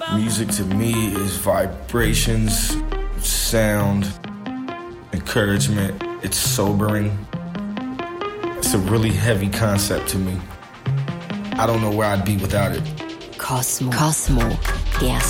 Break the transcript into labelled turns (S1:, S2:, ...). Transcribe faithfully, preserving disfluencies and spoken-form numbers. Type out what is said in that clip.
S1: Music to me is vibrations, sound, encouragement. It's sobering. It's a really heavy concept to me. I don't know where I'd be without it.
S2: Cosmo. Cosmo. Der